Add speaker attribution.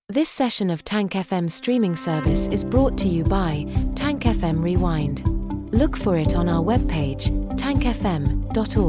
Speaker 1: This session of Tank FM streaming service is brought to you by Tank FM Rewind. Look for it on our webpage, tankfm.org.